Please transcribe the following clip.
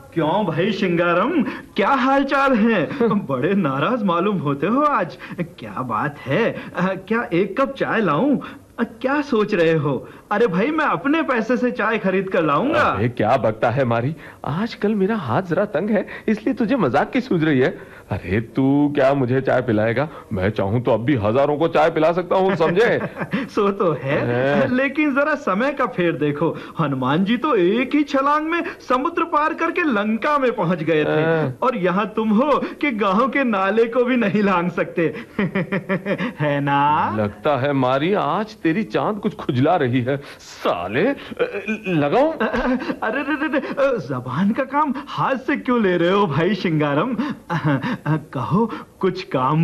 क्यों भाई शिंगारम, क्या हाल चाल है? बड़े नाराज मालूम होते हो आज। क्या बात है? क्या एक कप चाय लाऊं? क्या सोच रहे हो? अरे भाई, मैं अपने पैसे से चाय खरीद कर लाऊंगा। अबे क्या बकता है मारी। आजकल मेरा हाथ जरा तंग है, इसलिए तुझे मजाक की सूझ रही है। अरे तू क्या मुझे चाय पिलाएगा? मैं चाहूं तो अब भी हजारों को चाय पिला सकता हूं, समझे? सो तो है, लेकिन जरा समय का फेर देखो। हनुमान जी तो एक ही छलांग में समुद्र पार करके लंका में पहुंच गए थे, और यहाँ तुम हो कि गांव के नाले को भी नहीं लांग सकते। है ना? लगता है मारी आज तेरी चांद कुछ खुजला रही है। साले लगाऊं? अरे रे रे रे, जबान का काम हाथ से क्यों ले रहे हो भाई शिंगारम? कहो, कुछ काम